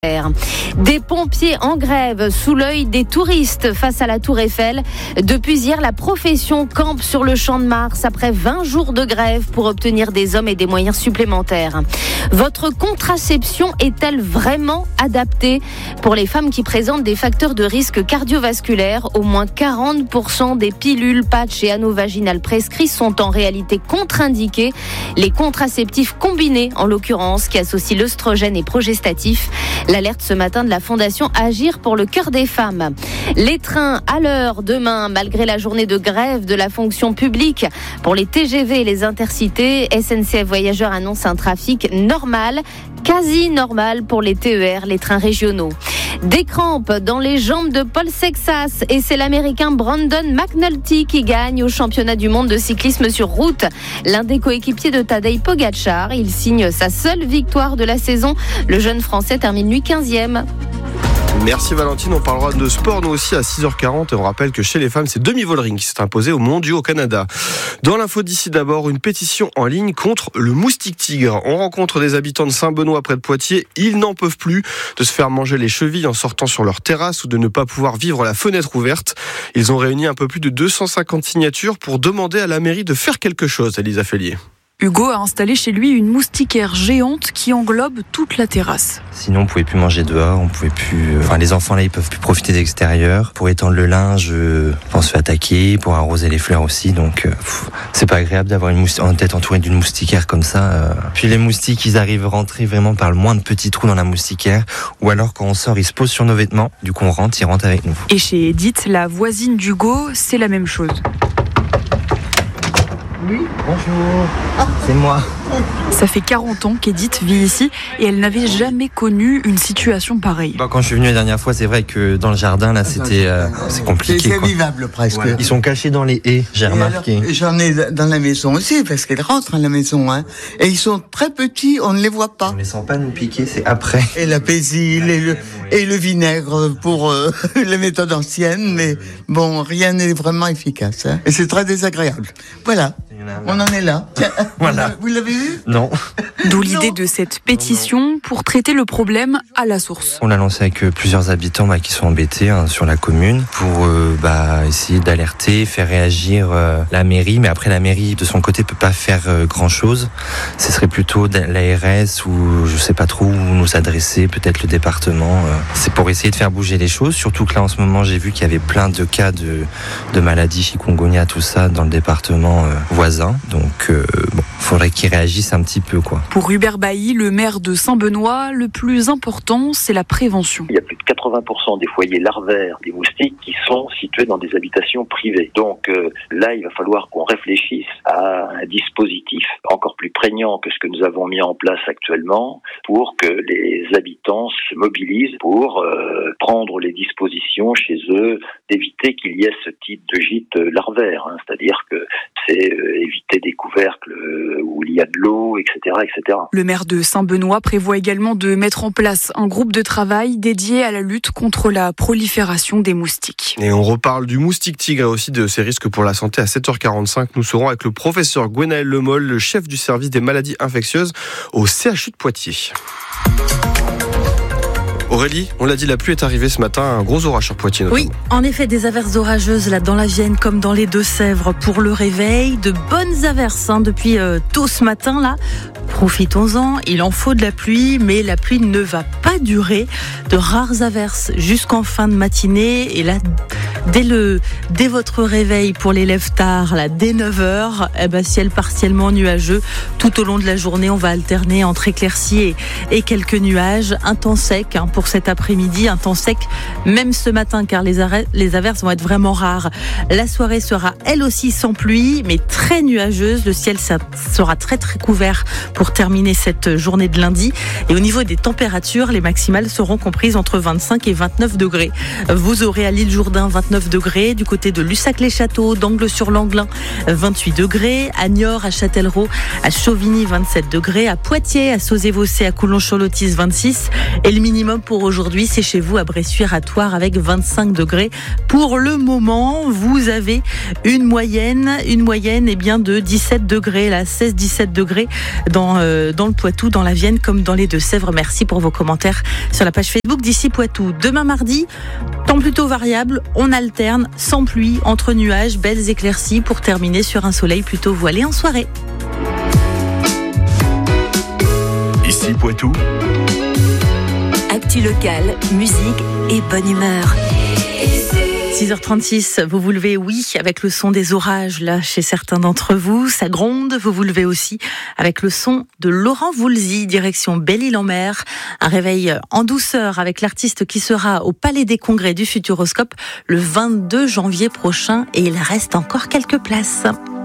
Des pompiers en grève sous l'œil des touristes face à la Tour Eiffel. Depuis hier, la profession campe sur le Champ de Mars après 20 jours de grève pour obtenir des hommes et des moyens supplémentaires. Votre contraception est-elle vraiment adaptée pour les femmes qui présentent des facteurs de risque cardiovasculaire? Au moins 40% des pilules, patchs et anneaux vaginales prescrits sont en réalité contre-indiqués. Les contraceptifs combinés, en l'occurrence, qui associent l'œstrogène et progestatif. L'alerte ce matin de la Fondation Agir pour le cœur des femmes. Les trains à l'heure demain, malgré la journée de grève de la fonction publique. Pour les TGV et les intercités, SNCF Voyageurs annonce un trafic normal, quasi normal pour les TER, les trains régionaux. Des crampes dans les jambes de Paul Sexas et c'est l'Américain Brandon McNulty qui gagne au championnat du monde de cyclisme sur route. L'un des coéquipiers de Tadej Pogačar, il signe sa seule victoire de la saison. Le jeune Français termine lui 15e. Merci Valentine, on parlera de sport nous aussi à 6h40 et on rappelle que chez les femmes c'est demi-Vollering qui s'est imposé au mondiaux au Canada. Dans l'info d'ici d'abord, une pétition en ligne contre le moustique tigre. On rencontre des habitants de Saint-Benoît près de Poitiers, ils n'en peuvent plus de se faire manger les chevilles en sortant sur leur terrasse ou de ne pas pouvoir vivre la fenêtre ouverte. Ils ont réuni un peu plus de 250 signatures pour demander à la mairie de faire quelque chose, Elisa Fellier. Hugo a installé chez lui une moustiquaire géante qui englobe toute la terrasse. Sinon, on pouvait plus manger dehors, on pouvait plus. Les enfants là, ils peuvent plus profiter de l'extérieur. Pour étendre le linge, on se fait attaquer. Pour arroser les fleurs aussi, donc c'est pas agréable d'avoir une tête entourée d'une moustiquaire comme ça. Puis les moustiques, ils arrivent à rentrer vraiment par le moindre petit trou dans la moustiquaire, ou alors quand on sort, ils se posent sur nos vêtements. Du coup, ils rentrent avec nous. Et chez Edith, la voisine d'Hugo, c'est la même chose. Oui, bonjour, c'est moi. Ça fait 40 ans qu'Edith vit ici et elle n'avait jamais connu une situation pareille. Quand je suis venu la dernière fois, c'est vrai que dans le jardin, là, c'est compliqué. C'est vivable presque. Ouais. Ils sont cachés dans les haies, j'ai remarqué. Alors, j'en ai dans la maison aussi, parce qu'elles rentrent à la maison. Et ils sont très petits, on ne les voit pas. On les sent pas nous piquer, c'est après. Et la pésil et le vinaigre pour les méthodes anciennes. Mais bon, rien n'est vraiment efficace. Et c'est très désagréable. Voilà. On en est là. Tiens, voilà. Vous l'avez vu ? Non. D'où l'idée de cette pétition pour traiter le problème à la source. On l'a lancé avec plusieurs habitants qui sont embêtés sur la commune pour essayer d'alerter, faire réagir la mairie. Mais après, la mairie, de son côté, peut pas faire grand-chose. Ce serait plutôt l'ARS ou je sais pas trop où nous adresser, peut-être le département. C'est pour essayer de faire bouger les choses. Surtout que là, en ce moment, j'ai vu qu'il y avait plein de cas de maladies, chikungunya, tout ça, dans le département voisin. Donc, faudrait qu'ils réagissent un petit peu, quoi. Pour Hubert Bailly, le maire de Saint-Benoît, le plus important, c'est la prévention. Il y a plus de 80% des foyers larvaires des moustiques qui sont situés dans des habitations privées. Donc là, il va falloir qu'on réfléchisse à un dispositif encore plus prégnant que ce que nous avons mis en place actuellement pour que les habitants se mobilisent pour prendre les dispositions chez eux d'éviter qu'il y ait ce type de gîte larvaire. C'est-à-dire que c'est éviter des couvercles où il y a de l'eau, etc., etc. Le maire de Saint-Benoît prévoit également de mettre en place un groupe de travail dédié à la lutte contre la prolifération des moustiques. Et on reparle du moustique tigre et aussi de ses risques pour la santé à 7h45. Nous serons avec le professeur Gwenaël Lemoll, le chef du service des maladies infectieuses au CHU de Poitiers. Aurélie, on l'a dit, la pluie est arrivée ce matin, un gros orage sur Poitiers notamment. Oui, en effet, des averses orageuses là dans la Vienne comme dans les Deux-Sèvres pour le réveil. De bonnes averses depuis tôt ce matin là. Profitons-en, il en faut de la pluie, mais la pluie ne va pas durer. De rares averses jusqu'en fin de matinée. Et là, dès votre réveil pour les lève-tard, là, dès 9h, ciel partiellement nuageux. Tout au long de la journée, on va alterner entre éclaircies et quelques nuages. Un temps sec pour cet après-midi, un temps sec même ce matin, car les averses vont être vraiment rares. La soirée sera elle aussi sans pluie, mais très nuageuse. Le ciel sera très très couvert pour terminer cette journée de lundi. Et au niveau des températures, les maximales seront comprises entre 25 et 29 degrés. Vous aurez à l'île Jourdain 29 29 degrés. Du côté de Lussac-les-Châteaux, d'Angles-sur-Langlin, 28 degrés. À Niort, à Châtellerault, à Chauvigny, 27 degrés. À Poitiers, à Sauzé-Vaucé, à Coulon-sur-Lotis, 26. Et le minimum pour aujourd'hui, c'est chez vous à Bressuire, à Thouars, avec 25 degrés. Pour le moment, vous avez une moyenne de 17 degrés, là, 16-17 degrés dans le Poitou, dans la Vienne, comme dans les Deux-Sèvres. Merci pour vos commentaires sur la page Facebook d'Ici Poitou. Demain mardi, temps plutôt variable, on alterne, sans pluie, entre nuages, belles éclaircies, pour terminer sur un soleil plutôt voilé en soirée. Ici Poitou. Actu locale, musique et bonne humeur. 6h36, vous vous levez, oui, avec le son des orages, là, chez certains d'entre vous. Ça gronde, vous vous levez aussi avec le son de Laurent Voulzy, direction Belle-Île-en-Mer. Un réveil en douceur avec l'artiste qui sera au Palais des Congrès du Futuroscope le 22 janvier prochain, et il reste encore quelques places.